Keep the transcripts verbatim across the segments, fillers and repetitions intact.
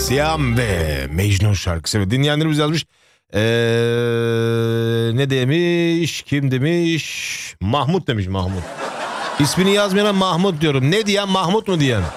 Siyam ve Mecnun şarkısı. Evet, dinleyenlerimiz yazmış. Ee, ne demiş? Kim demiş? Mahmut demiş, Mahmut. İsmini yazmayana Mahmut diyorum. Ne diyen, Mahmut mu diyen?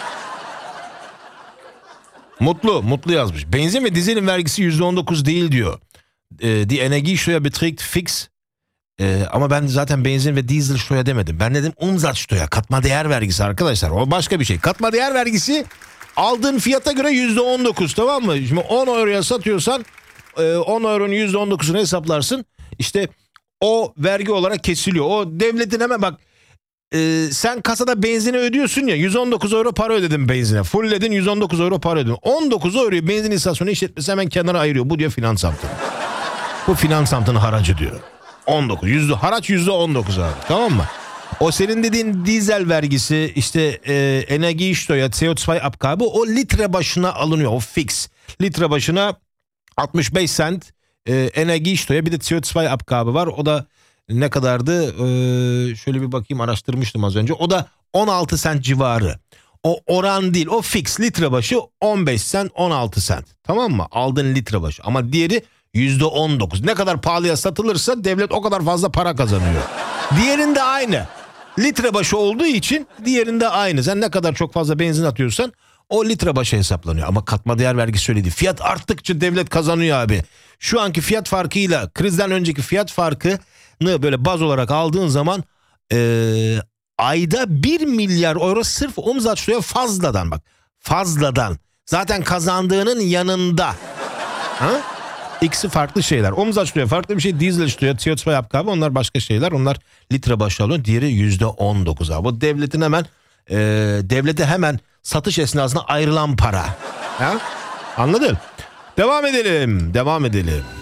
Mutlu, Mutlu yazmış. Benzin ve dizelin vergisi yüzde on dokuz değil diyor. Ee, die Energiesteuer beträgt fix. Ee, ama ben zaten benzin ve Dieselsteuer demedim. Ben dedim Umsatzsteuer, katma değer vergisi arkadaşlar. O başka bir şey. Katma değer vergisi aldığın fiyata göre yüzde on dokuz, tamam mı? Şimdi on euroya satıyorsan on euronun yüzde on dokuzunu hesaplarsın. İşte o vergi olarak kesiliyor. O devletin hemen bak, e, sen kasada benzini ödüyorsun ya, yüz on dokuz euro para ödedin benzine. Fullledin, yüz on dokuz euro para ödedin. on dokuz euroyu benzin istasyonu işletmesi hemen kenara ayırıyor. Bu diyor Finansamt'ın. Bu Finansamt'ın haracı diyor. on dokuz. Yüzde, haraç yüzde on dokuz abi. Tamam mı? O senin dediğin dizel vergisi, işte e, Energiesteuer, C O iki Abgabe, o litre başına alınıyor. O fix. Litre başına altmış beş sent e, Energiesteuer, bir de C O iki Abgabe var. O da ne kadardı? Ee, şöyle bir bakayım, araştırmıştım az önce. O da on altı sent civarı. O oran değil, o fix, litre başı on beş sent, on altı sent. Tamam mı? Aldığın litre başı. Ama diğeri yüzde on dokuz. Ne kadar pahalıya satılırsa devlet o kadar fazla para kazanıyor. Diğerinde aynı. Litre başı olduğu için diğerinde aynı. Sen ne kadar çok fazla benzin atıyorsan o litre başı hesaplanıyor. Ama katma değer vergisi öyle değil. Fiyat arttıkça devlet kazanıyor abi. Şu anki fiyat farkıyla krizden önceki fiyat farkını böyle baz olarak aldığın zaman ee, ayda bir milyar euro sırf Umsatzsteuer fazladan, bak. Fazladan. Zaten kazandığının yanında. Ha? İkisi farklı şeyler. Umsatzsteuer farklı bir şey. Dieselsteuer, C O iki Abgabe, onlar başka şeyler. Onlar litre başı alıyor. Diğeri yüzde on dokuz abi. Bu devletin hemen e, devlete hemen satış esnasında ayrılan para. Ha? Anladın? Devam edelim. Devam edelim.